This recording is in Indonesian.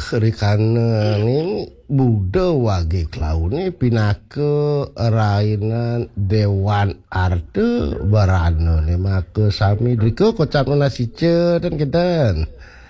rikana ni Buddha wage klaune pinake rainan Dewan Arde barana ni maka sami drika kocap nasice dan kedan.